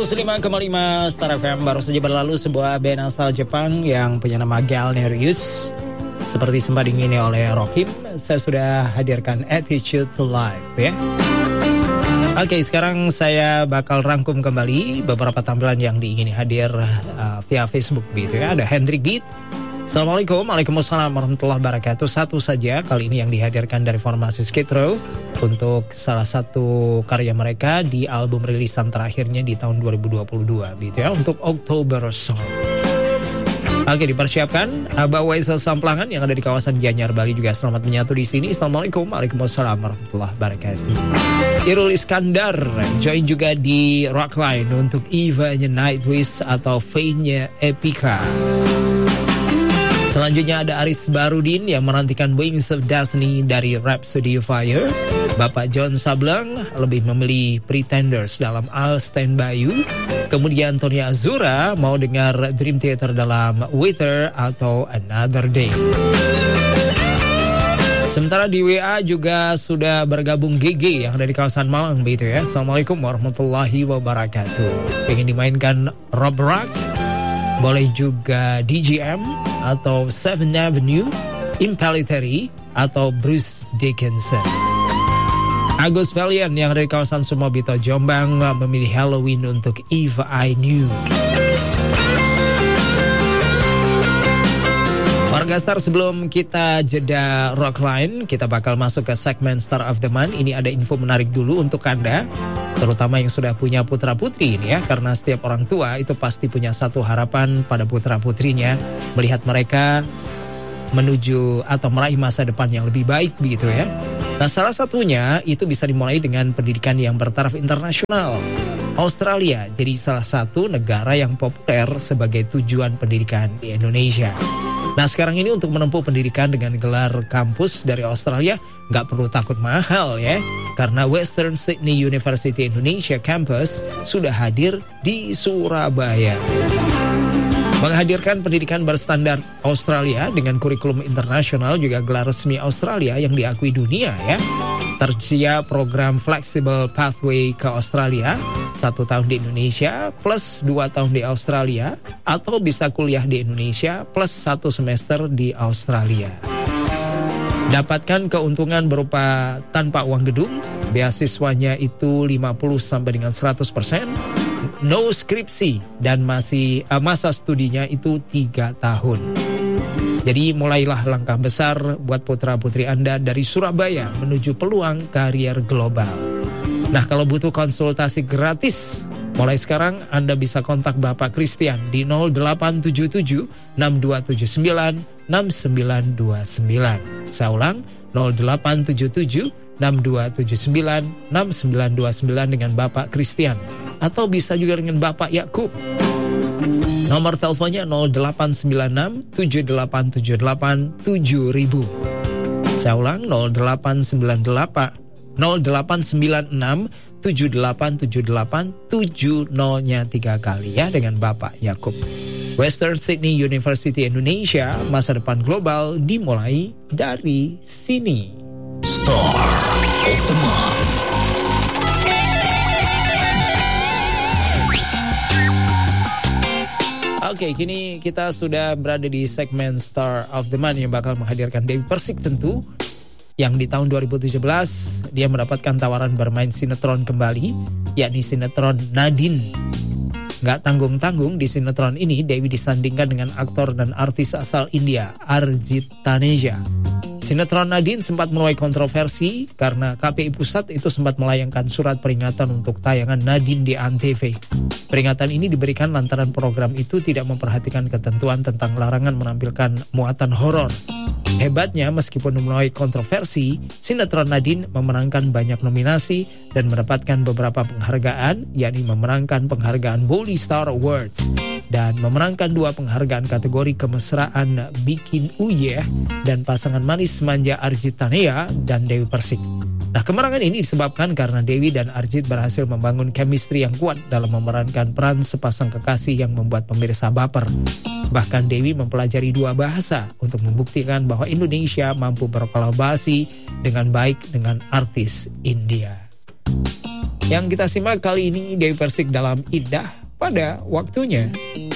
105,5 Star FM. Baru saja berlalu sebuah band asal Jepang yang punya nama Galnerius. Seperti sempat diingini oleh Rohim, saya sudah hadirkan Attitude to Life ya. Oke, sekarang saya bakal rangkum kembali beberapa tampilan yang diingini hadir via Facebook gitu ya. Ada Hendrik Beat. Assalamualaikum, waalaikumsalam warahmatullahi wabarakatuh. Satu saja kali ini yang dihadirkan dari formasi Skid Row untuk salah satu karya mereka di album rilisan terakhirnya di tahun 2022 gitu ya, untuk October Song. Oke, dipersiapkan Abah Waisal Samplangan yang ada di kawasan Gianyar, Bali juga selamat menyatu di sini. Assalamualaikum, waalaikumsalam warahmatullahi wabarakatuh. Irul Iskandar join juga di Rockline untuk Eva-nya Nightwish atau Faye-nya Epica. Selanjutnya ada Aris Barudin yang menantikan Wings of Destiny dari Rhapsody of Fire. Bapak John Sableng lebih memilih Pretenders dalam I'll Stand By You. Kemudian Tony Azura mau dengar Dream Theater dalam Wither atau Another Day. Sementara di WA juga sudah bergabung GG yang ada di kawasan Malang begitu ya. Assalamualaikum warahmatullahi wabarakatuh. Pengen dimainkan Rob Rock, boleh juga DGM atau 7th Avenue, Impellitteri atau Bruce Dickinson. Agus Valian yang dari kawasan Sumobito Jombang memilih Halloween untuk If I Knew. Warga Star, sebelum kita jeda Rockline, kita bakal masuk ke segmen Star of the Month. Ini ada info menarik dulu untuk Anda, terutama yang sudah punya putra-putri ini ya, karena setiap orang tua itu pasti punya satu harapan pada putra-putrinya, melihat mereka menuju atau meraih masa depan yang lebih baik begitu ya. Nah, salah satunya itu bisa dimulai dengan pendidikan yang bertaraf internasional. Australia jadi salah satu negara yang populer sebagai tujuan pendidikan di Indonesia. Nah, sekarang ini untuk menempuh pendidikan dengan gelar kampus dari Australia nggak perlu takut mahal ya, karena Western Sydney University Indonesia Campus sudah hadir di Surabaya. Menghadirkan pendidikan berstandar Australia dengan kurikulum internasional juga gelar resmi Australia yang diakui dunia ya. Tersedia program Flexible Pathway ke Australia, 1 tahun di Indonesia plus 2 tahun di Australia, atau bisa kuliah di Indonesia plus 1 semester di Australia. Dapatkan keuntungan berupa tanpa uang gedung, beasiswanya itu 50 sampai dengan 100%, no skripsi, dan masa studinya itu 3 tahun. Jadi mulailah langkah besar buat putra-putri Anda dari Surabaya menuju peluang karier global. Nah, kalau butuh konsultasi gratis, mulai sekarang Anda bisa kontak Bapak Christian di 0877 6279 6929. Saya ulang, 0877 6279 6929 dengan Bapak Christian. Atau bisa juga dengan Bapak Yakub. Nomor teleponnya 0896 7878 7000. Saya ulang, 0898 0896 7878 70-nya 3 kali ya, dengan Bapak Yakub. Western Sydney University Indonesia, masa depan global dimulai dari sini. Star of the Month. Oke, kini kita sudah berada di segmen Star of the Month yang bakal menghadirkan Dewi Persik tentu. Yang di tahun 2017 dia mendapatkan tawaran bermain sinetron kembali, yakni sinetron Nadine. Gak tanggung-tanggung, di sinetron ini Dewi disandingkan dengan aktor dan artis asal India, Arjit Taneja. Sinetron Nadine sempat menuai kontroversi karena KPI Pusat itu sempat melayangkan surat peringatan untuk tayangan Nadine di Antv. Peringatan ini diberikan lantaran program itu tidak memperhatikan ketentuan tentang larangan menampilkan muatan horor. Hebatnya, meskipun menuai kontroversi, sinetron Nadine memenangkan banyak nominasi dan mendapatkan beberapa penghargaan, yakni memenangkan penghargaan Bolly Star Awards dan memenangkan 2 penghargaan kategori kemesraan Bikin Uyeh dan pasangan manis manja Arjit Taneja dan Dewi Persik. Nah, kemenangan ini disebabkan karena Dewi dan Arjit berhasil membangun chemistry yang kuat dalam memerankan peran sepasang kekasih yang membuat pemirsa baper. Bahkan Dewi mempelajari 2 bahasa untuk membuktikan bahwa Indonesia mampu berkolaborasi dengan baik dengan artis India. Yang kita simak kali ini Dewi Persik dalam Indah pada Waktunya.